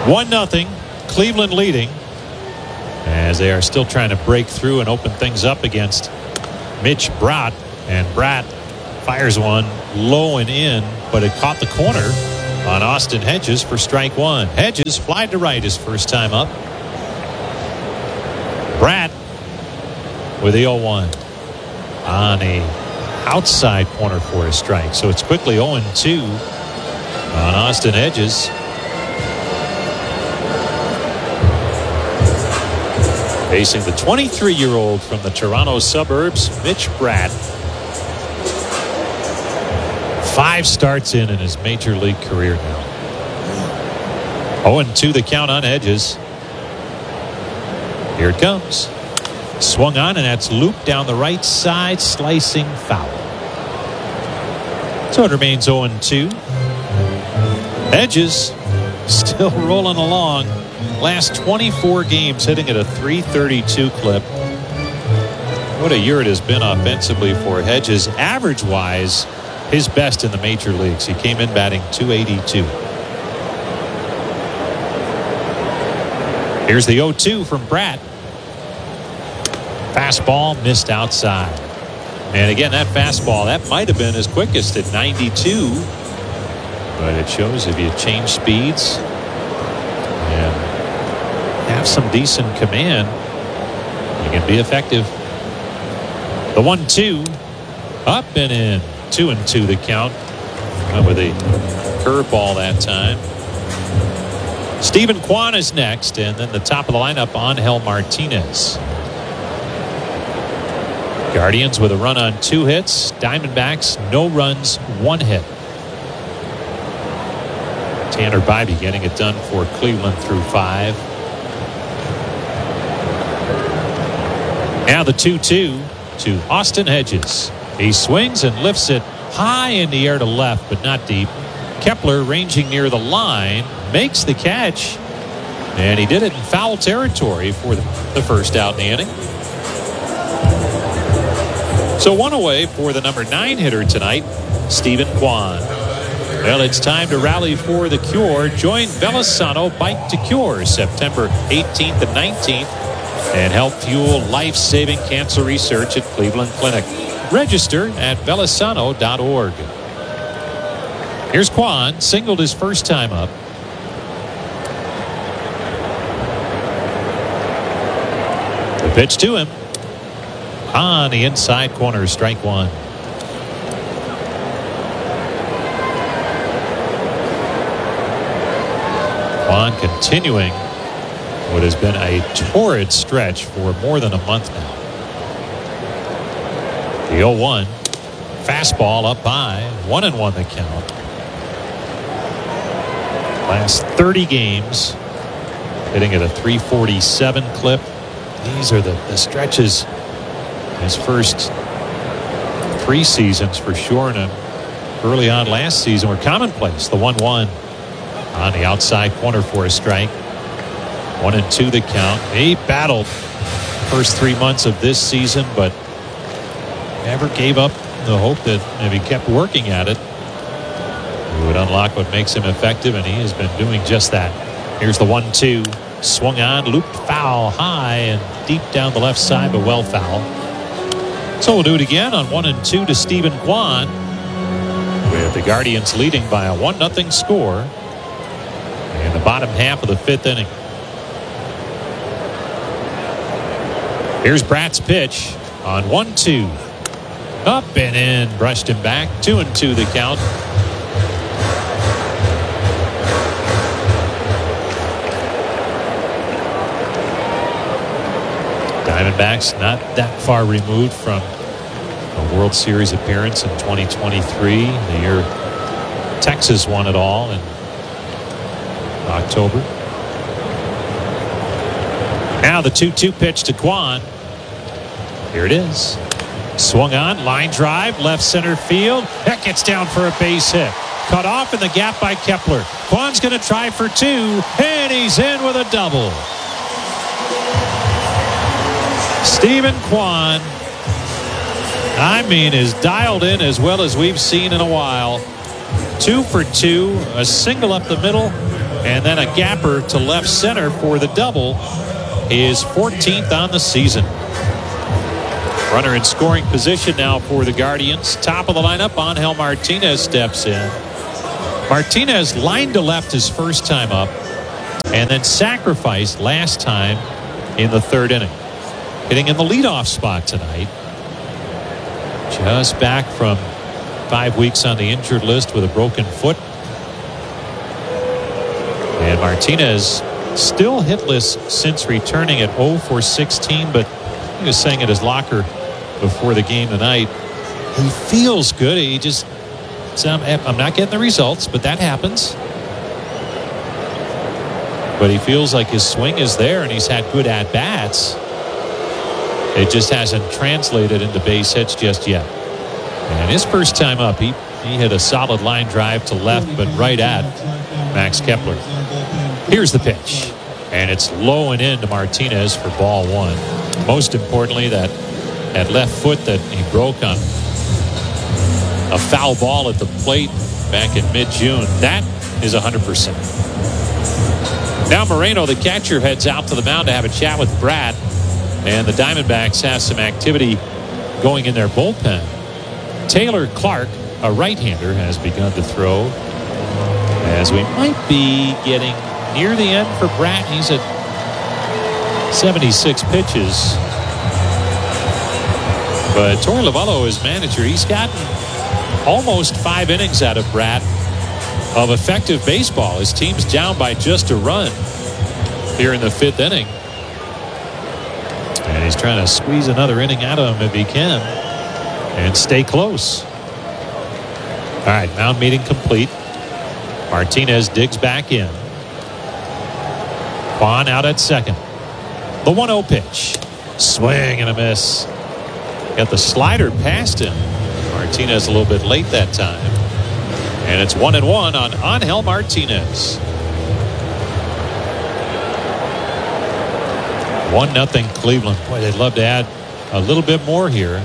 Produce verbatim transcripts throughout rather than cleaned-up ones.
one nothing. Cleveland leading as they are still trying to break through and open things up against Mitch Bratt. And Bratt fires one low and in, but it caught the corner on Austin Hedges for strike one. Hedges flied to right his first time up. Bratt with the oh one on a outside corner for a strike. So it's quickly oh and two on Austin Hedges. Facing the twenty-three-year-old from the Toronto suburbs, Mitch Bratt. Five starts in in his major league career now. oh and two the count on Hedges. Here it comes. Swung on, and that's looped down the right side, slicing foul. So it remains oh and two. Hedges still rolling along. Last twenty-four games hitting at a three thirty-two clip. What a year it has been offensively for Hedges. Average-wise, his best in the major leagues. He came in batting two eighty-two. Here's the oh two from Bratt. Fastball missed outside. And again, that fastball, that might have been his quickest at ninety-two. But it shows if you change speeds and have some decent command, you can be effective. The one two up and in. Two and two the count. Went with a curveball that time. Steven Kwan is next, and then the top of the lineup, Angel Martinez. Guardians with a run on two hits. Diamondbacks no runs, one hit. Tanner Bibee getting it done for Cleveland through five. Now the two two to Austin Hedges. He swings and lifts it high in the air to left, but not deep. Kepler ranging near the line makes the catch, and he did it in foul territory for the, the first out in the inning. So one away for the number nine hitter tonight, Steven Kwan. Well, it's time to rally for the cure. Join Velasano Bike to Cure September eighteenth and nineteenth and help fuel life-saving cancer research at Cleveland Clinic. Register at velasano dot org. Here's Kwan, singled his first time up. The pitch to him. On the inside corner, strike one. Kwan continuing what has been a torrid stretch for more than a month now. The oh one. Fastball up high. One and one the count. Last thirty games hitting at a three forty-seven clip. These are the, the stretches. His first three seasons for sure, and early on last season were commonplace. The one one on the outside corner for a strike. One and two the count. He battled first three months of this season, but never gave up the hope that if he kept working at it, he would unlock what makes him effective, and he has been doing just that. Here's the one two. Swung on, looped foul high and deep down the left side, but well foul. So we'll do it again on one and two to Steven Kwan, with the Guardians leading by a one nothing score in the bottom half of the fifth inning. Here's Bratt's pitch on one two. Up and in, brushed him back. Two and two the count. Diamondbacks not that far removed from a World Series appearance in twenty twenty-three, the year Texas won it all in October. Now the two two pitch to Kwan. Here it is. Swung on, line drive, left center field. That gets down for a base hit. Cut off in the gap by Kepler. Kwan's going to try for two, and he's in with a double. Steven Kwan, I mean, is dialed in as well as we've seen in a while. Two for two, a single up the middle, and then a gapper to left center for the double. His fourteenth on the season. Runner in scoring position now for the Guardians. Top of the lineup, Angel Martinez steps in. Martinez lined to left his first time up, and then sacrificed last time in the third inning. Hitting in the leadoff spot tonight. Just back from five weeks on the injured list with a broken foot. And Martinez still hitless since returning at oh for sixteen, but he was saying at his locker before the game tonight, he feels good. He just, I'm not getting the results, but that happens. But he feels like his swing is there, and he's had good at-bats. It just hasn't translated into base hits just yet. And his first time up, he, he hit a solid line drive to left, but right at Max Kepler. Here's the pitch. And it's low and in to Martinez for ball one. Most importantly, that, that left foot that he broke on a foul ball at the plate back in mid-June. That is one hundred percent. Now Moreno, the catcher, heads out to the mound to have a chat with Brad. And the Diamondbacks have some activity going in their bullpen. Taylor Clark, a right-hander, has begun to throw, as we might be getting near the end for Brad. He's at seventy-six pitches. But Torey Lovullo, his manager, he's gotten almost five innings out of Brad of effective baseball. His team's down by just a run here in the fifth inning. And he's trying to squeeze another inning out of him if he can and stay close. All right, mound meeting complete. Martinez digs back in. Kwan out at second. The one oh pitch. Swing and a miss. Got the slider past him. Martinez a little bit late that time. And it's one and one on Angel Martinez. One nothing Cleveland. Boy, they'd love to add a little bit more here.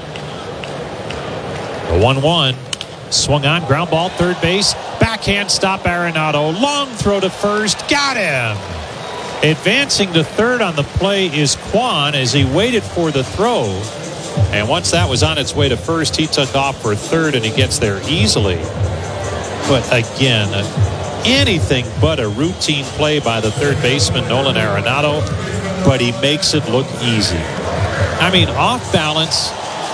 The one one. Swung on, ground ball, third base. Backhand stop Arenado. Long throw to first. Got him. Advancing to third on the play is Kwan as he waited for the throw. And once that was on its way to first, he took off for third, and he gets there easily. But again, anything but a routine play by the third baseman, Nolan Arenado. But he makes it look easy. I mean, off balance,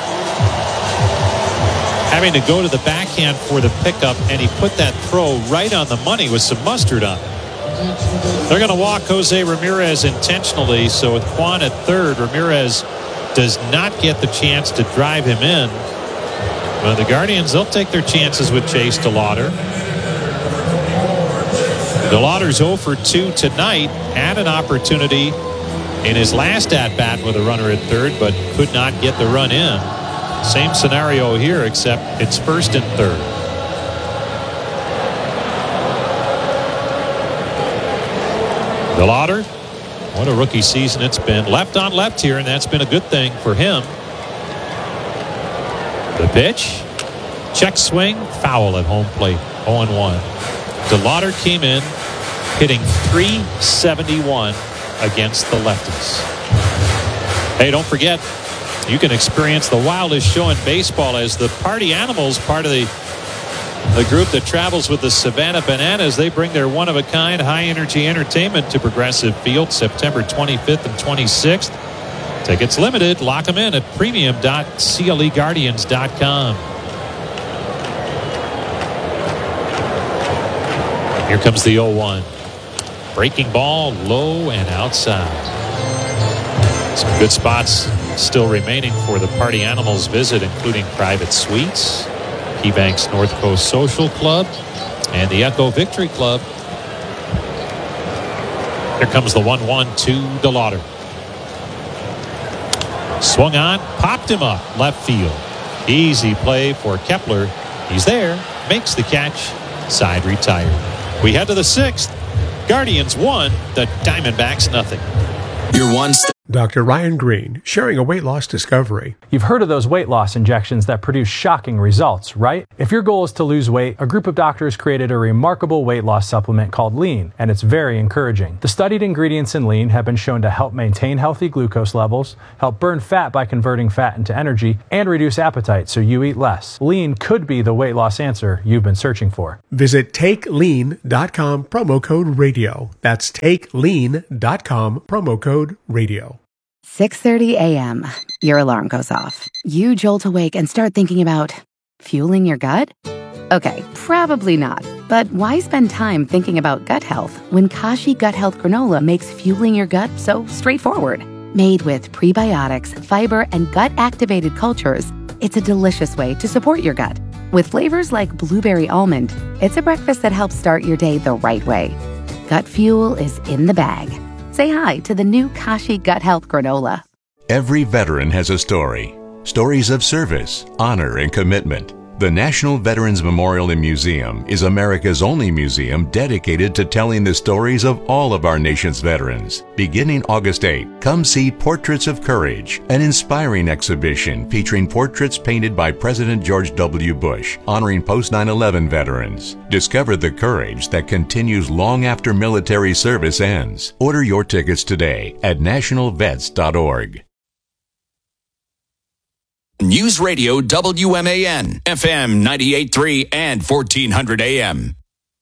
having to go to the backhand for the pickup, and he put that throw right on the money with some mustard on it. They're going to walk Jose Ramirez intentionally, so with Kwan at third, Ramirez does not get the chance to drive him in. But the Guardians, they'll take their chances with Chase DeLauter. DeLauter's oh for two tonight, had an opportunity in his last at-bat with a runner at third, but could not get the run in. Same scenario here, except it's first and third. DeLauter, what a rookie season it's been. Left on left here, and that's been a good thing for him. The pitch. Check swing. Foul at home plate. oh and one. DeLauter came in hitting three seventy-one against the lefties. Hey, don't forget, you can experience the wildest show in baseball as the Party Animals, part of the the group that travels with the Savannah Bananas. They bring their one-of-a-kind high-energy entertainment to Progressive Field September twenty-fifth and twenty-sixth. Tickets limited. Lock them in at premium dot cle guardians dot com. Here comes the oh one. Breaking ball, low and outside. Some good spots still remaining for the Party Animals visit, including private suites, KeyBank's North Coast Social Club, and the Echo Victory Club. Here comes the one one to DeLauter. Swung on, popped him up, left field. Easy play for Kepler. He's there, makes the catch, side retired. We head to the sixth. Guardians one, the Diamondbacks nothing. Your one. Doctor Ryan Green, sharing a weight loss discovery. You've heard of those weight loss injections that produce shocking results, right? If your goal is to lose weight, a group of doctors created a remarkable weight loss supplement called Lean, and it's very encouraging. The studied ingredients in Lean have been shown to help maintain healthy glucose levels, help burn fat by converting fat into energy, and reduce appetite so you eat less. Lean could be the weight loss answer you've been searching for. Visit take lean dot com, promo code radio. That's take lean dot com, promo code radio. six thirty a.m. Your alarm goes off. You jolt awake and start thinking about fueling your gut? Okay, probably not. But why spend time thinking about gut health when Kashi Gut Health Granola makes fueling your gut so straightforward? Made with prebiotics, fiber, and gut-activated cultures, it's a delicious way to support your gut. With flavors like blueberry almond, it's a breakfast that helps start your day the right way. Gut fuel is in the bag. Say hi to the new Kashi Gut Health Granola. Every veteran has a story. Stories of service, honor, and commitment. The National Veterans Memorial and Museum is America's only museum dedicated to telling the stories of all of our nation's veterans. Beginning August eighth, come see Portraits of Courage, an inspiring exhibition featuring portraits painted by President George W. Bush, honoring post nine eleven veterans. Discover the courage that continues long after military service ends. Order your tickets today at national vets dot org. News Radio W M A N, F M ninety-eight point three and fourteen hundred A M.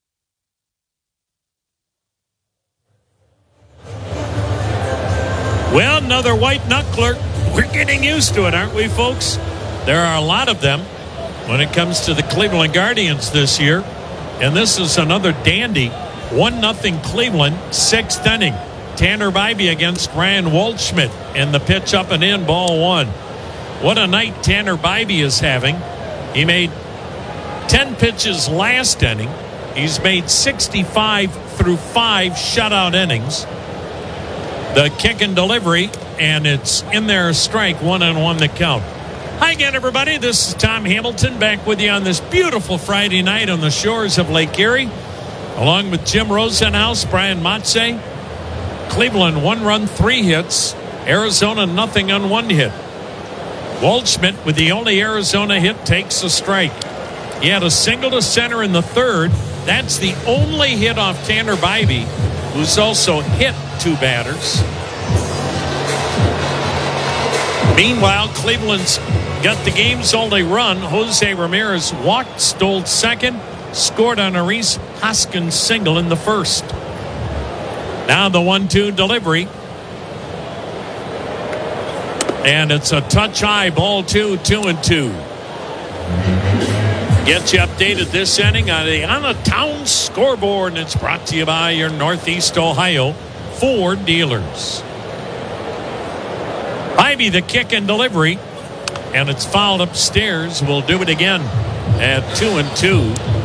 Well, another white knuckler. We're getting used to it, aren't we, folks? There are a lot of them when it comes to the Cleveland Guardians this year. And this is another dandy. one nothing Cleveland, sixth inning. Tanner Bybee against Ryan Waldschmidt. And the pitch up and in, ball one. What a night Tanner Bybee is having. He made ten pitches last inning. He's made sixty-five through five shutout innings. The kick and delivery, and it's in there, a strike, one and one to count. Hi again, everybody. This is Tom Hamilton back with you on this beautiful Friday night on the shores of Lake Erie, along with Jim Rosenhaus, Brian Motze. Cleveland, one run, three hits. Arizona, nothing on one hit. Waldschmidt, with the only Arizona hit, takes a strike. He had a single to center in the third. That's the only hit off Tanner Bybee, who's also hit two batters. Meanwhile, Cleveland's got the game's only run. Jose Ramirez walked, stole second, scored on a Reese Hoskins single in the first. Now the one two delivery. And it's a touch high, ball two, two and two. Gets you updated this inning on the On the Town scoreboard, and it's brought to you by your Northeast Ohio Ford dealers. Bybee, the kick and delivery, and it's fouled upstairs. We'll do it again at two and two.